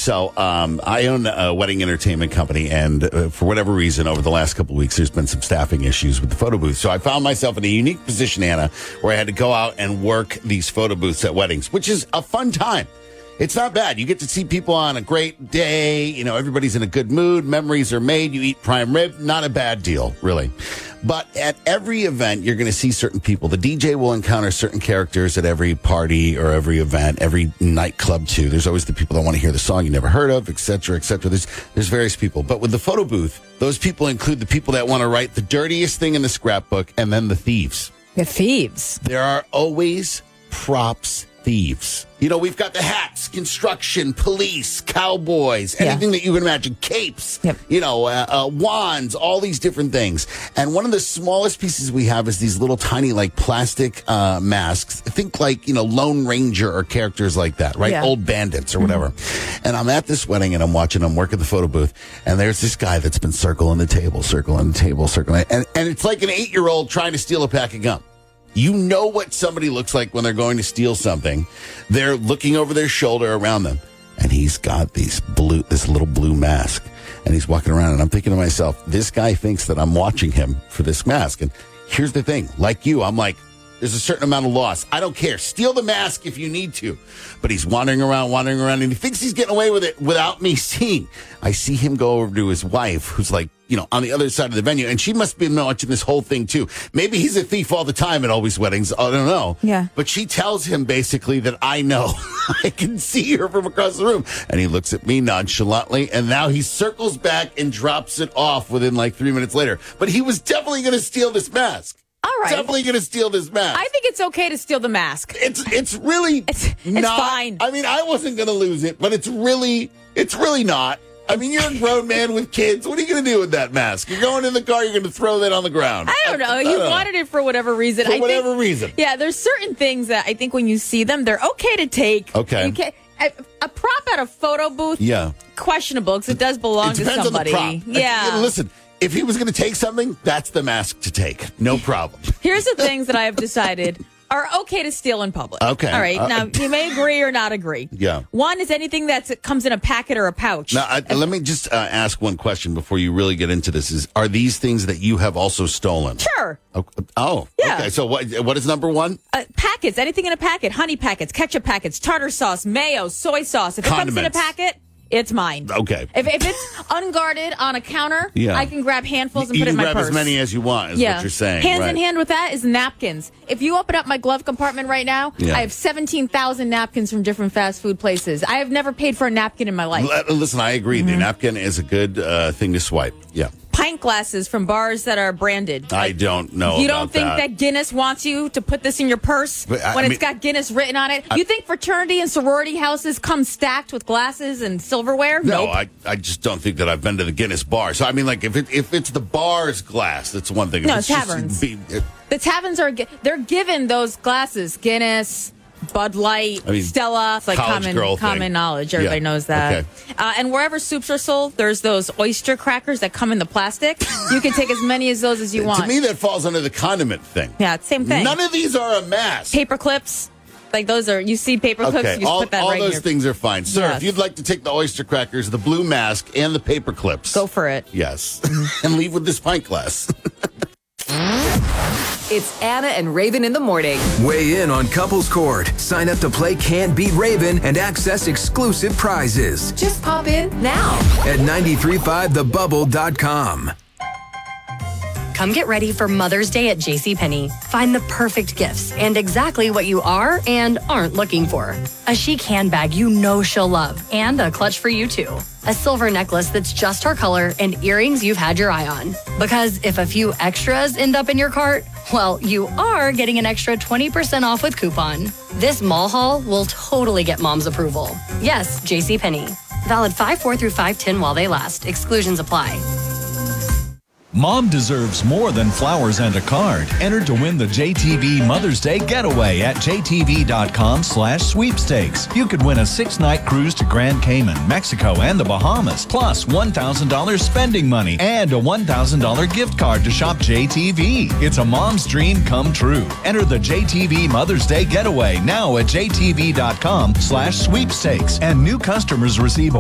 So I own a wedding entertainment company, and for whatever reason, over the last couple of weeks, there's been some staffing issues with the photo booth. So I found myself in a unique position, Anna, where I had to go out and work these photo booths at weddings, which is a fun time. It's not bad. You get to see people on a great day. You know, everybody's in a good mood. Memories are made. You eat prime rib. Not a bad deal, really. But at every event, you're going to see certain people. The DJ will encounter certain characters at every party or every event, every nightclub, too. There's always the people that want to hear the song you never heard of, et cetera, et cetera. There's various people. But with the photo booth, those people include the people that want to write the dirtiest thing in the scrapbook and then the thieves. The thieves. There are always props thieves. You know, we've got the hats, construction, police, cowboys, anything that you can imagine, capes, you know, wands, all these different things. And one of the smallest pieces we have is these little tiny, like, plastic masks. Think like, you know, Lone Ranger or characters like that, right? Yeah. Old bandits or whatever. And I'm at this wedding and I'm work at the photo booth, and there's this guy that's been circling the table, circling. And it's like an 8-year-old trying to steal a pack of gum. You know what somebody looks like when they're going to steal something. They're looking over their shoulder around them, and he's got this little blue mask, and he's walking around, and I'm thinking to myself, this guy thinks that I'm watching him for this mask. And here's the thing, like you, I'm like, there's a certain amount of loss. I don't care. Steal the mask if you need to. But he's wandering around, and he thinks he's getting away with it without me seeing. I see him go over to his wife, who's like, you know, on the other side of the venue, and she must be watching this whole thing too. Maybe he's a thief all the time at all these weddings. I don't know. Yeah. But she tells him basically that I know. I can see her from across the room. And he looks at me nonchalantly, and now he circles back and drops it off within like 3 minutes later. But he was definitely going to steal this mask. All right. Definitely going to steal this mask. I think it's okay to steal the mask. It's really it's not. Fine. I mean, I wasn't going to lose it, but it's really not. I mean, you're a grown man with kids. What are you going to do with that mask? You're going in the car, you're going to throw that on the ground. I don't know. He wanted it for whatever reason. For whatever reason. Yeah, there's certain things that I think when you see them, they're okay to take. Okay. You can't, a prop at a photo booth, questionable, because it does belong to somebody. It depends on the prop. Yeah. Listen, if he was going to take something, that's the mask to take. No problem. Here's the things that I have decided are okay to steal in public. Okay. All right. Now, you may agree or not agree. Yeah. One is anything that comes in a packet or a pouch. Now, let me just ask one question before you really get into this. Are these things that you have also stolen? Sure. Oh. Yeah. Okay. So what is number one? Packets. Anything in a packet. Honey packets, ketchup packets, tartar sauce, mayo, soy sauce. If it comes in a packet, it's mine. Okay. If it's unguarded on a counter, I can grab handfuls and put it in my purse. You can grab as many as you want, is what you're saying. Hands in hand with that is napkins. If you open up my glove compartment right now, I have 17,000 napkins from different fast food places. I have never paid for a napkin in my life. Listen, I agree. The napkin is a good thing to swipe. Yeah. Pint glasses from bars that are branded. I don't know. You don't think that Guinness wants you to put this in your purse when it's got Guinness written on it? You think fraternity and sorority houses come stacked with glasses and silverware? No, nope. I just don't think that I've been to the Guinness bar. So I mean, like if it's the bar's glass, that's one thing. No, taverns. The taverns they're given those glasses. Guinness, Bud Light, Stella. It's like common knowledge. Everybody knows that. Okay. And wherever soups are sold, there's those oyster crackers that come in the plastic. You can take as many of those as you want. To me, that falls under the condiment thing. Yeah, same thing. None of these are a mask. Paper clips. Like those are, you see paper clips, you just put that right in all those things are fine. Sir, if you'd like to take the oyster crackers, the blue mask, and the paper clips. Go for it. Yes. And leave with this pint glass. It's Anna and Raven in the morning. Weigh in on Couples Court. Sign up to play Can't Beat Raven and access exclusive prizes. Just pop in now at 935thebubble.com. Come get ready for Mother's Day at JCPenney. Find the perfect gifts and exactly what you are and aren't looking for. A chic handbag you know she'll love, and a clutch for you too. A silver necklace that's just her color, and earrings you've had your eye on. Because if a few extras end up in your cart, well, you are getting an extra 20% off with coupon. This mall haul will totally get mom's approval. Yes, JCPenney. Valid 5/4 through 5/10 while they last. Exclusions apply. Mom deserves more than flowers and a card. Enter to win the JTV Mother's Day Getaway at jtv.com/sweepstakes. You could win a 6-night cruise to Grand Cayman, Mexico, and the Bahamas, plus $1,000 spending money and a $1,000 gift card to shop JTV. It's a mom's dream come true. Enter the JTV Mother's Day Getaway now at jtv.com/sweepstakes, and new customers receive a